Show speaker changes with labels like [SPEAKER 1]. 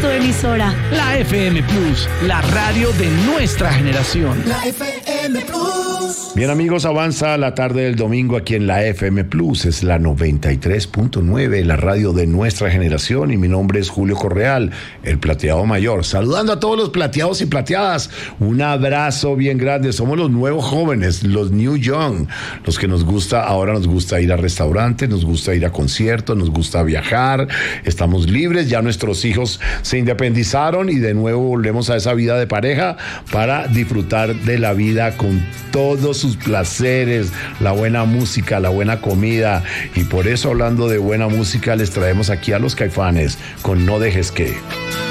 [SPEAKER 1] tu emisora.
[SPEAKER 2] La FM Plus, la radio de nuestra generación.
[SPEAKER 3] La FM Plus.
[SPEAKER 4] Bien, amigos, avanza la tarde del domingo aquí en la FM Plus. Es la 93.9, la radio de nuestra generación. Y mi nombre es Julio Correal, el plateado mayor. Saludando a todos los plateados y plateadas. Un abrazo bien grande. Somos los nuevos jóvenes, los New Young. Los que nos gusta, ahora nos gusta ir a restaurantes, nos gusta ir a conciertos, nos gusta viajar. Estamos libres, ya nuestros hijos se independizaron y de nuevo volvemos a esa vida de pareja para disfrutar de la vida con todos sus placeres, la buena música, la buena comida. Y por eso, hablando de buena música, les traemos aquí a los Caifanes con No Dejes Que.